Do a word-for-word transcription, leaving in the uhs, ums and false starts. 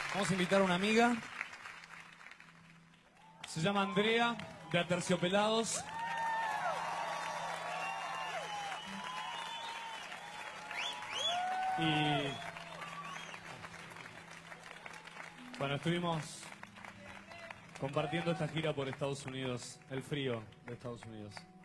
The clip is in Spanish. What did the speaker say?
Vamos a invitar a una amiga. Se llama Andrea, de Aterciopelados. Y bueno, estuvimos compartiendo esta gira por Estados Unidos, el frío de Estados Unidos.